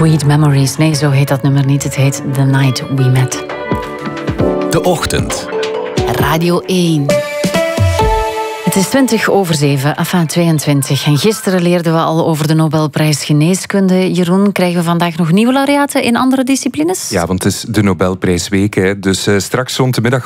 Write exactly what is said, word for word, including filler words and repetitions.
Sweet Memories. Nee, zo heet dat nummer niet. Het heet The Night We Met. De Ochtend. Radio één. Het is twintig over zeven, enfin tweeëntwintig. En gisteren leerden we al over de Nobelprijs Geneeskunde. Jeroen, krijgen we vandaag nog nieuwe laureaten in andere disciplines? Ja, want het is de Nobelprijsweek. Hè. Dus uh, straks rond de middag